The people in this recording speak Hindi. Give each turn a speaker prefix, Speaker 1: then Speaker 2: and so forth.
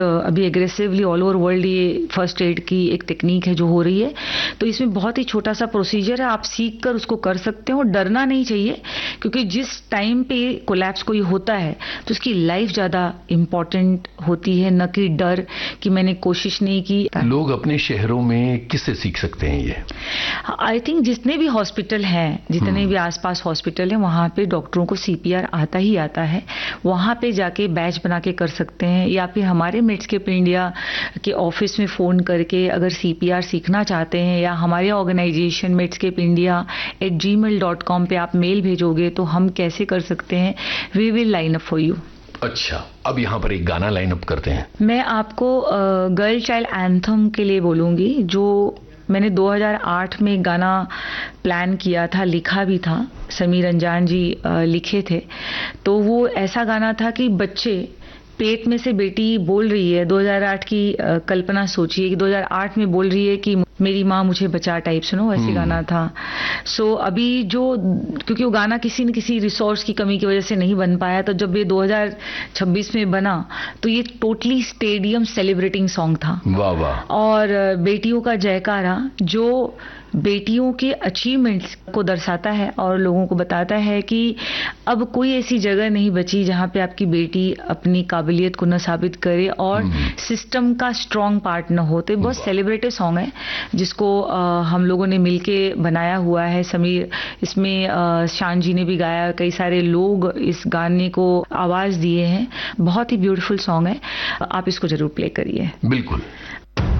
Speaker 1: अभी एग्रेसिवली ऑल ओवर वर्ल्ड ये फर्स्ट एड की एक टेक्निक है जो हो रही है। तो इसमें बहुत ही छोटा सा प्रोसीजर है, आप सीख कर उसको कर सकते हो। डरना नहीं चाहिए, क्योंकि जिस टाइम पे कोलैप्स कोई होता है तो उसकी लाइफ ज्यादा इंपॉर्टेंट होती है, न कि डर कि मैंने कोशिश नहीं की।
Speaker 2: लोग अपने शहरों में किससे सीख सकते हैं ये?
Speaker 1: आई थिंक जितने भी हॉस्पिटल हैं, जितने भी आसपास हॉस्पिटल हैं, वहां पे डॉक्टरों को सीपीआर आता ही आता है। वहां पे जाके बैच बना के कर सकते हैं, या फिर हमारे मेडस्केप इंडिया के ऑफिस में फोन करके अगर सीपीआर सीखना चाहते हैं, या हमारे ऑर्गेनाइजेशन medscapeIndia@gmail.com पे आप मेल भेजोगे तो हम कैसे कर सकते हैं, we will line up for you.
Speaker 2: अच्छा, अब यहाँ पर एक गाना लाइन अप करते हैं।
Speaker 1: मैं आपको गर्ल चाइल्ड एंथम के लिए बोलूंगी, जो मैंने 2008 में गाना प्लान किया था, लिखा भी था, समीर अंजान जी लिखे थे। तो वो ऐसा गाना था कि बच्चे पेट में से बेटी बोल रही है, 2008 की कल्पना सोचिए कि 2008 में बोल रही है कि मेरी माँ मुझे बचा, टाइप सुनो, ऐसे गाना था। सो अभी जो, क्योंकि वो गाना किसी न किसी रिसोर्स की कमी की वजह से नहीं बन पाया, तो जब ये 2026 में बना तो ये टोटली स्टेडियम सेलिब्रेटिंग सॉन्ग था।
Speaker 2: वाह वाह।
Speaker 1: और बेटियों का जयकारा जो बेटियों के अचीवमेंट्स को दर्शाता है और लोगों को बताता है कि अब कोई ऐसी जगह नहीं बची जहां पे आपकी बेटी अपनी काबिलियत को न साबित करे और सिस्टम का स्ट्रॉन्ग पार्ट न हो। तो बहुत सेलिब्रेटिव सॉन्ग है जिसको हम लोगों ने मिलके बनाया हुआ है। समीर, इसमें शान जी ने भी गाया, कई सारे लोग इस गाने को आवाज दिए हैं। बहुत ही ब्यूटीफुल सॉन्ग है, आप इसको जरूर प्ले करिए।
Speaker 2: बिल्कुल।